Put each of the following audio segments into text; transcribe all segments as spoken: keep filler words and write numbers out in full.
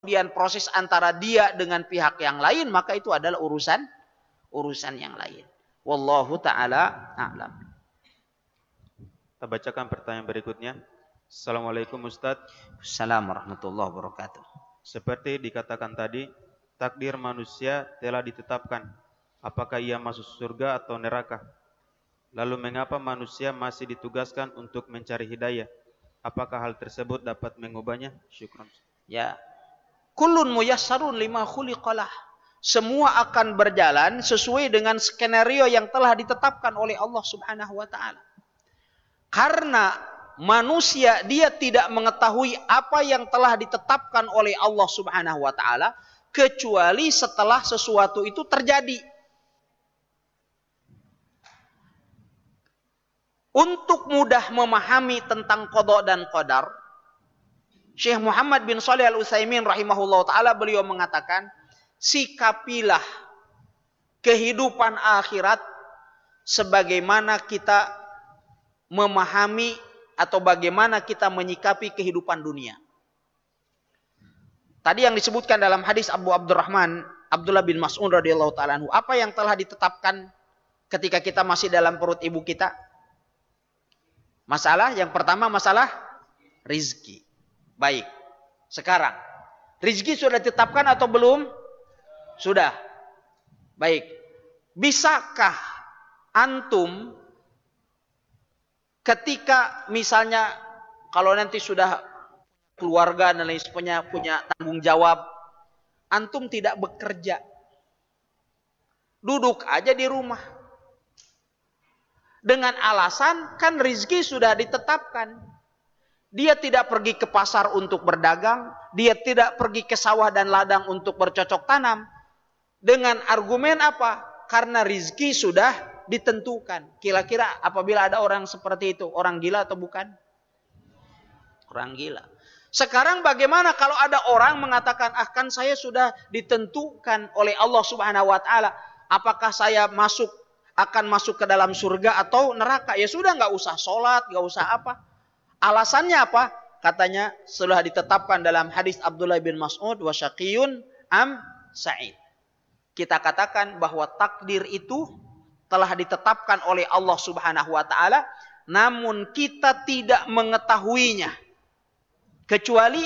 kemudian proses antara dia dengan pihak yang lain, maka itu adalah urusan urusan yang lain. Wallahu ta'ala a'lam. Kita bacakan pertanyaan berikutnya. Assalamualaikum Ustadz. Assalamualaikum warahmatullahi wabarakatuh. Seperti dikatakan tadi, takdir manusia telah ditetapkan. Apakah ia masuk surga atau neraka? Lalu mengapa manusia masih ditugaskan untuk mencari hidayah? Apakah hal tersebut dapat mengubahnya? Syukran. Ya. Kullun muyassarun lima khuliqalah. Semua akan berjalan sesuai dengan skenario yang telah ditetapkan oleh Allah Subhanahu wa taala. Karena manusia dia tidak mengetahui apa yang telah ditetapkan oleh Allah Subhanahu wa taala kecuali setelah sesuatu itu terjadi. Untuk mudah memahami tentang qada dan qadar, Syekh Muhammad bin Shalih Al-Utsaimin rahimahullah ta'ala beliau mengatakan, sikapilah kehidupan akhirat sebagaimana kita memahami atau bagaimana kita menyikapi kehidupan dunia. Tadi yang disebutkan dalam hadis Abu Abdurrahman Abdullah bin Mas'ud radhiyallahu ta'ala anhu, apa yang telah ditetapkan ketika kita masih dalam perut ibu kita? Masalah yang pertama masalah rizki. Baik, sekarang rizki sudah ditetapkan atau belum? Sudah. Baik, bisakah antum ketika misalnya kalau nanti sudah keluarga dan lain sebagainya punya tanggung jawab, antum tidak bekerja, duduk aja di rumah dengan alasan kan rizki sudah ditetapkan. Dia tidak pergi ke pasar untuk berdagang, dia tidak pergi ke sawah dan ladang untuk bercocok tanam. Dengan argumen apa? Karena rizki sudah ditentukan. Kira-kira apabila ada orang seperti itu, orang gila atau bukan? Orang gila. Sekarang bagaimana kalau ada orang mengatakan, ah kan saya sudah ditentukan oleh Allah Subhanahu wa taala, apakah saya masuk akan masuk ke dalam surga atau neraka? Ya sudah, nggak usah sholat, nggak usah apa. Alasannya apa? Katanya sudah ditetapkan dalam hadis Abdullah bin Mas'ud, wa syaqiyun am sa'id. Kita katakan bahwa takdir itu telah ditetapkan oleh Allah Subhanahu wa taala, namun kita tidak mengetahuinya kecuali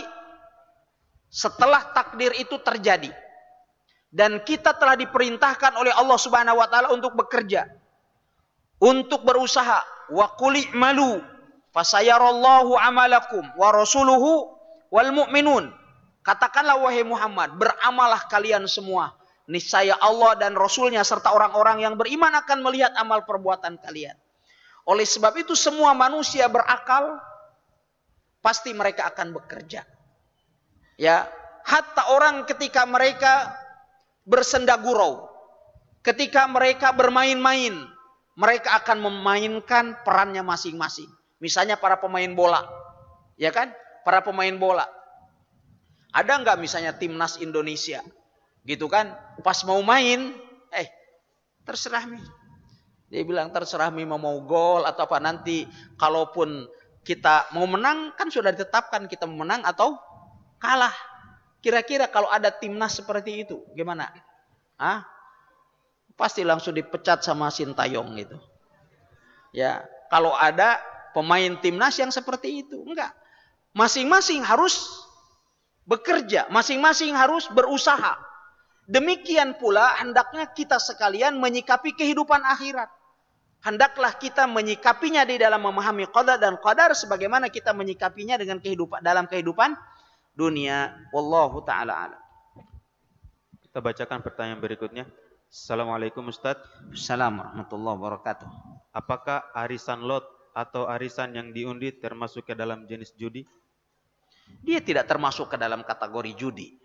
setelah takdir itu terjadi. Dan kita telah diperintahkan oleh Allah Subhanahu wa taala untuk bekerja, untuk berusaha. Wa qul i'malu fasayarallahu amalakum wa rasuluhu wal mu'minun. Katakanlah wahai Muhammad, beramalah kalian semua. Niscaya Allah dan Rasulnya serta orang-orang yang beriman akan melihat amal perbuatan kalian. Oleh sebab itu semua manusia berakal, pasti mereka akan bekerja. Ya, hatta orang ketika mereka bersenda gurau, ketika mereka bermain-main, mereka akan memainkan perannya masing-masing. Misalnya para pemain bola, ya kan? Para pemain bola. Ada nggak misalnya timnas Indonesia, gitu kan? Pas mau main, eh terserah mi. Dia bilang terserah mi mau mau gol atau apa nanti. Kalaupun kita mau menang, kan sudah ditetapkan kita mau menang atau kalah. Kira-kira kalau ada timnas seperti itu, gimana? Ah, pasti langsung dipecat sama Sintayong gitu. Ya, kalau ada pemain timnas yang seperti itu. Enggak. Masing-masing harus bekerja. Masing-masing harus berusaha. Demikian pula hendaknya kita sekalian menyikapi kehidupan akhirat. Hendaklah kita menyikapinya di dalam memahami qada dan qadar sebagaimana kita menyikapinya dengan kehidupan dalam kehidupan dunia. Wallahu ta'ala a'lam. Kita bacakan pertanyaan berikutnya. Assalamualaikum Ustaz. Assalamualaikum warahmatullahi wabarakatuh. Apakah arisan lot atau arisan yang diundi termasuk ke dalam jenis judi? Dia tidak termasuk ke dalam kategori judi.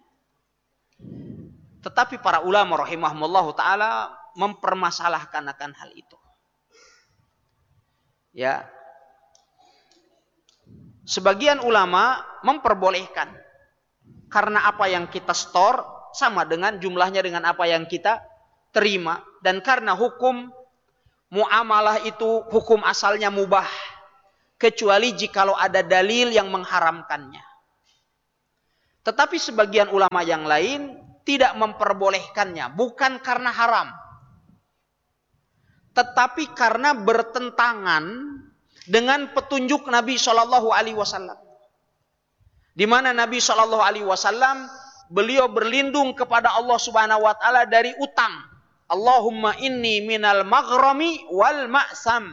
Tetapi para ulama rahimahumullah ta'ala mempermasalahkan akan hal itu. Ya. Sebagian ulama memperbolehkan. Karena apa yang kita store sama dengan jumlahnya dengan apa yang kita terima. Dan karena hukum muamalah itu hukum asalnya mubah. Kecuali jikalau ada dalil yang mengharamkannya. Tetapi sebagian ulama yang lain tidak memperbolehkannya, bukan karena haram, tetapi karena bertentangan dengan petunjuk Nabi Shallallahu Alaihi Wasallam, di mana Nabi Shallallahu Alaihi Wasallam beliau berlindung kepada Allah Subhanahu Wa Taala dari utang. Allahumma inni minal maghrami wal ma'sam.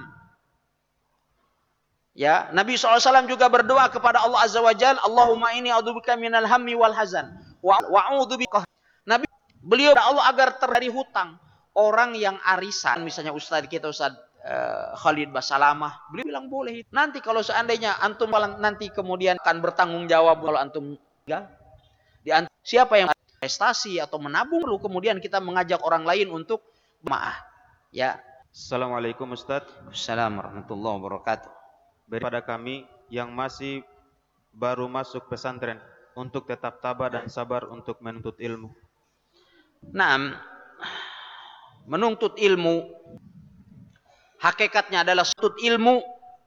Ya, Nabi shallallahu alaihi wasallam juga berdoa kepada Allah Azza wa Jalla, Allahumma inni a'udzubika minal hammi wal hazan wa a'udzubika. Nabi beliau Allah agar ter dari hutang. Orang yang arisan, misalnya Ustaz kita Ustaz uh, Khalid Basalamah, beliau bilang boleh. Nanti kalau seandainya antum nanti kemudian akan bertanggung jawab kalau antum tinggal, di antum, siapa yang investasi atau menabung, lalu kemudian kita mengajak orang lain untuk maaf. Ya. Assalamualaikum Ustaz. Assalamualaikum warahmatullahi wabarakatuh. Pada kami yang masih baru masuk pesantren untuk tetap tabah dan sabar untuk menuntut ilmu. Nah, menuntut ilmu hakikatnya adalah menuntut ilmu,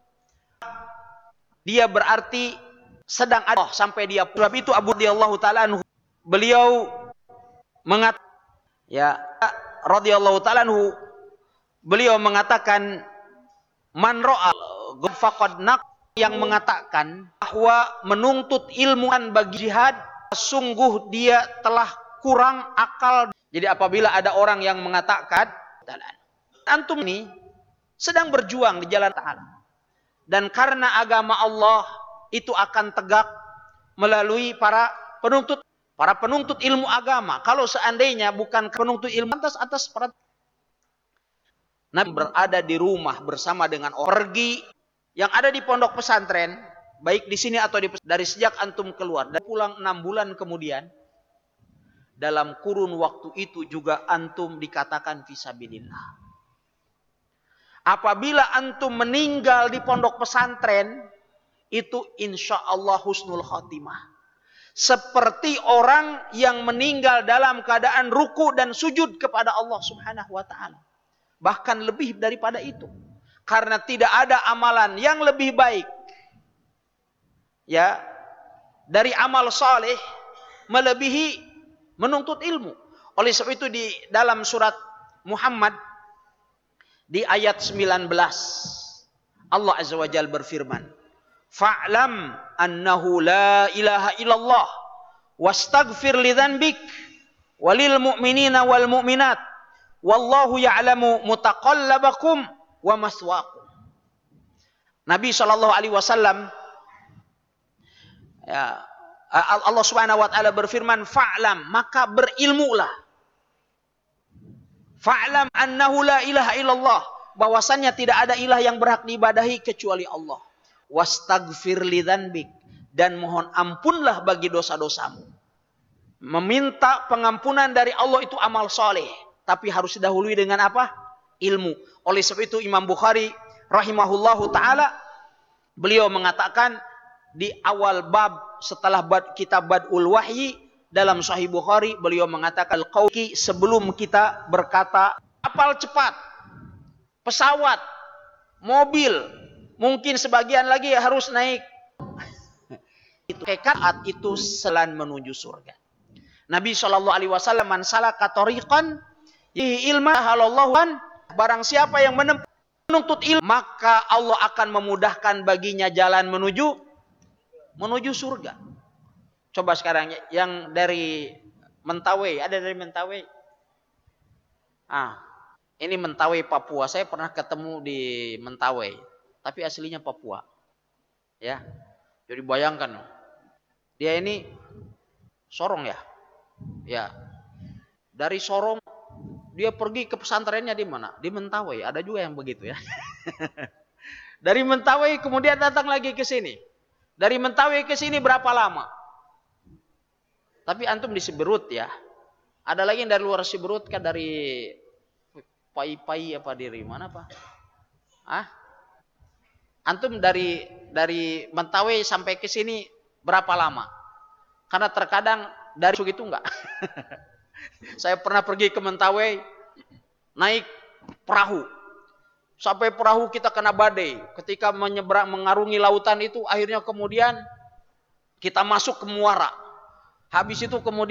dia berarti sedang ada sampai dia. Sebab itu Abu radhiyallahu taala anhu beliau mengatakan, ya radhiyallahu taala anhu beliau mengatakan, man ra'a faqad naq, yang mengatakan bahwa menuntut ilmuan bagi jihad sungguh dia telah kurang akal. Jadi apabila ada orang yang mengatakan antum ini sedang berjuang di jalan Ta'ala, dan karena agama Allah itu akan tegak melalui para penuntut para penuntut ilmu agama. Kalau seandainya bukan penuntut ilmu atas atas para Nabi berada di rumah bersama dengan orang pergi yang ada di pondok pesantren, baik di sini atau di dari sejak antum keluar dan pulang enam bulan kemudian, dalam kurun waktu itu juga antum dikatakan fisabilillah. Apabila antum meninggal di pondok pesantren, itu insya Allah husnul khotimah. Seperti orang yang meninggal dalam keadaan ruku dan sujud kepada Allah Subhanahu wa Ta'ala. Bahkan lebih daripada itu. Karena tidak ada amalan yang lebih baik, ya, dari amal saleh melebihi menuntut ilmu. Oleh sebab itu di dalam surat Muhammad di ayat sembilan belas Allah Azza wa Jalla berfirman, fa'lam annahu la ilaha illallah wastaghfir li dzanbik walil mu'minina wal mu'minat wallahu ya'lamu mutaqallabakum wa maswaakum. Nabi sallallahu alaihi wasallam, ya, Allah Subhanahu wa taala berfirman, fa'lam, maka berilmulah. Fa'lam annahu la ilaha illallah, bahwasannya tidak ada ilah yang berhak diibadahi kecuali Allah. Wastaghfir li dzanbik, dan mohon ampunlah bagi dosa-dosamu. Meminta pengampunan dari Allah itu amal soleh, tapi harus didahului dengan apa? Ilmu. Oleh sebab itu Imam Bukhari rahimahullahu taala beliau mengatakan di awal bab setelah bab kitab Badul Wahyi dalam Sahih Bukhari, beliau mengatakan al-qawki, sebelum kita berkata kapal cepat, pesawat, mobil, mungkin sebagian lagi harus naik itu kekat itu selan menuju surga. Nabi shallallahu alaihi wasallam, man salaka tariqan yihi ilman halallahu an, barang siapa yang menuntut ilmu maka Allah akan memudahkan baginya jalan menuju menuju surga. Coba sekarang yang dari Mentawai, ada dari Mentawai? Ah, ini Mentawai Papua. Saya pernah ketemu di Mentawai, tapi aslinya Papua. Ya. Jadi bayangkan, dia ini Sorong ya. Ya. Dari Sorong dia pergi ke pesantrennya di mana? Di Mentawai. Ada juga yang begitu ya. Dari Mentawai kemudian datang lagi ke sini. Dari Mentawai ke sini berapa lama? Tapi antum di Siberut ya. Ada lagi yang dari luar Siberut kan, dari Pai-Pai apa dari mana Pak? Ah? Antum dari dari Mentawai sampai ke sini berapa lama? Karena terkadang dari itu enggak. Saya pernah pergi ke Mentawai naik perahu. Sampai perahu kita kena badai. Ketika menyeberang mengarungi lautan itu, akhirnya kemudian kita masuk ke muara. Habis itu kemudian